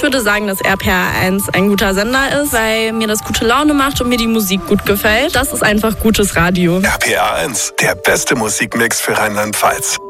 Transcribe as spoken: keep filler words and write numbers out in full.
würde sagen, dass R P R eins ein guter Sender ist, weil mir das gute Laune macht und mir die Musik gut gefällt. Das ist einfach gutes Radio. R P R eins, der beste Musikmix für Rheinland-Pfalz.